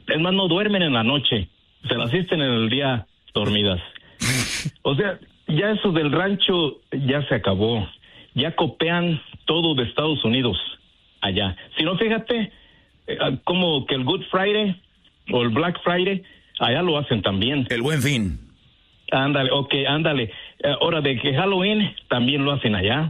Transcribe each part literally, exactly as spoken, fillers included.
es más, no duermen en la noche, se las asisten en el día dormidas. O sea, ya eso del rancho ya se acabó. Ya copian todo de Estados Unidos allá. Si no, fíjate, eh, como que el Good Friday o el Black Friday, allá lo hacen también. El Buen Fin. Ándale, ok, ándale. Eh, ahora de que Halloween también lo hacen allá.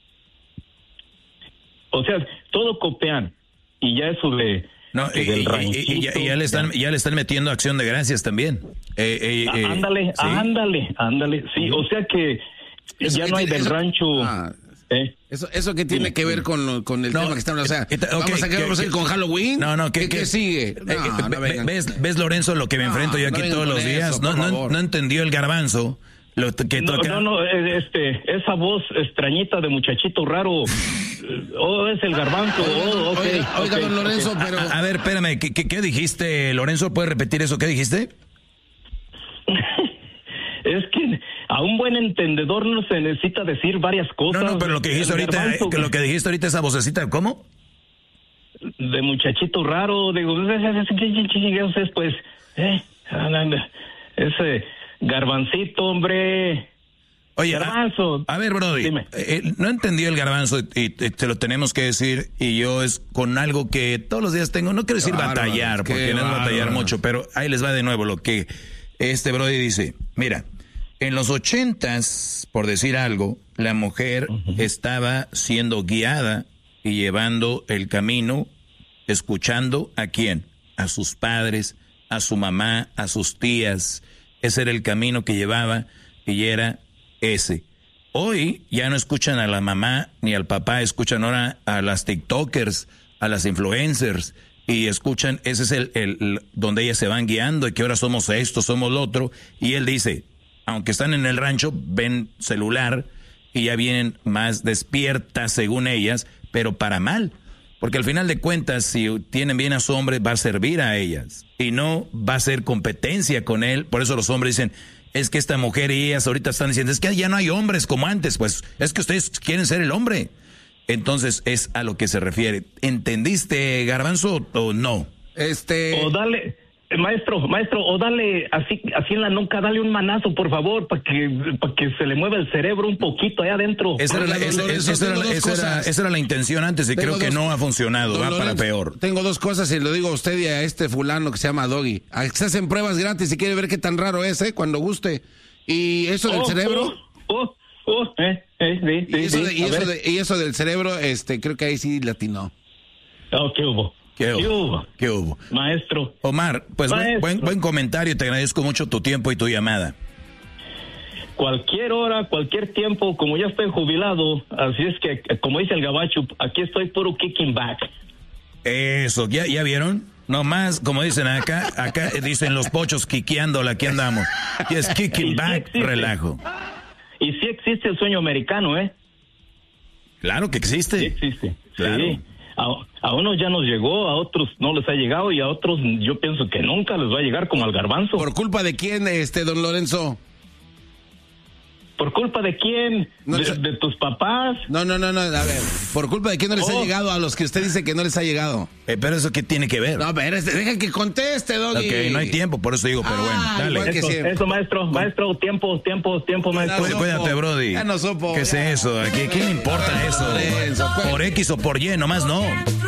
O sea, todo copian. Y ya eso de... No, y, del y, y, y, ya, y ya, le están, ya le están metiendo Acción de Gracias también. Eh, eh, ah, eh, ándale, ¿sí? ándale, ándale. Sí, o sea que Eso ya que no hay tiene, del eso, rancho... Ah, ¿eh? Eso, eso que tiene Sí, que ver con, lo, con el no, tema que estamos, o sea, eh, okay, vamos a quedarnos que, ahí con Halloween. No, no, ¿qué, ¿qué, qué, qué sigue? No, eh, no ve, vengan. ¿Ves, ves, Lorenzo, lo que me No, enfrento yo no aquí vengan todos con los días? eso, no, por no, favor. no entendió el garbanzo. Lo que No, toca. no, no, este, esa voz extrañita de muchachito raro, oh, es el garbanzo, oh, ok. Oiga, oiga, ok, don Lorenzo, ok. pero... A, a ver, espérame, ¿qué, qué, qué dijiste, Lorenzo? ¿Puedes repetir eso? ¿Qué dijiste? Es que a un buen entendedor no se necesita decir varias cosas. No, no, pero lo que dijiste El ahorita, garbanzo, eh, que lo que dijiste ahorita, esa vocecita, ¿cómo? de muchachito raro, digo, es pues, eh, ese garbancito, hombre. Oye, Garbanzo. A, a ver, Brody, Dime. eh, no entendió el garbanzo y, y te, te lo tenemos que decir, y yo es con algo que todos los días tengo, no quiero decir Qué batallar, bárbaro, porque qué no es batallar bárbaro. mucho, pero ahí les va de nuevo lo que este Brody dice. Mira, en los ochentas, por decir algo, la mujer uh-huh. estaba siendo guiada y llevando el camino, escuchando a quién, a sus padres, a su mamá, a sus tías. Ese era el camino que llevaba y era ese. Hoy ya no escuchan a la mamá ni al papá, escuchan ahora a las TikTokers, a las influencers, y escuchan, ese es el, el, el donde ellas se van guiando, y que ahora somos esto, somos lo otro, y él dice, aunque están en el rancho, ven celular, y ya vienen más despiertas según ellas, pero para mal, porque al final de cuentas, si tienen bien a su hombre, va a servir a ellas, y no va a ser competencia con él. Por eso los hombres dicen, es que esta mujer y ellas ahorita están diciendo, es que ya no hay hombres como antes, pues es que ustedes quieren ser el hombre. Entonces es a lo que se refiere. ¿Entendiste, Garbanzo, o no? Este... O dale, maestro, maestro, o dale así, así en la nuca, dale un manazo, por favor, para que, para que se le mueva el cerebro un poquito allá adentro. Esa era la, esa, esa, esa era, esa era, esa era la intención antes y tengo creo que dos, no ha funcionado, va Lorenzo, para peor. Tengo dos cosas y lo digo a usted y a este fulano que se llama Doggy. Se hacen pruebas gratis si quiere ver qué tan raro es, ¿eh? Cuando guste. Y eso del oh, cerebro... Oh, oh, oh, eh, eh, sí, y, eso sí, de, sí, y, eso de, y eso del cerebro, este, creo que ahí sí latinó. Oh, ¿qué hubo? ¿Qué hubo? ¿Qué hubo? ¿Qué hubo? Maestro. Omar, pues Maestro. Buen, buen comentario, te agradezco mucho tu tiempo y tu llamada. Cualquier hora, cualquier tiempo, como ya estoy jubilado, así es que, como dice el gabacho, aquí estoy puro kicking back. Eso, ¿ya, ya vieron? No más, como dicen acá, acá dicen los pochos quiqueándola, aquí andamos. Y es kicking sí back, existe. relajo. Y sí existe el sueño americano, ¿eh? Claro que existe. Sí existe. Claro. Sí. A, a unos ya nos llegó, a otros no les ha llegado y a otros yo pienso que nunca les va a llegar como al garbanzo. ¿Por culpa de quién, este, don Lorenzo? ¿Por culpa de quién? No ¿De, les... ¿De tus papás? No, no, no, no, a ver, ¿por culpa de quién no les oh. ha llegado a los que usted dice que no les ha llegado? Eh, pero eso qué tiene que ver. No, pero este, deja que conteste, Doggy. Ok, no hay tiempo, por eso digo, pero ah, bueno, dale. Eso, eso, maestro, maestro, tiempo, tiempo, tiempo, maestro. No Cuídate, Brody. Ya no supo. ¿Qué es eso? ¿A quién le importa eso? Lorenzo, por X o por Y, nomás no.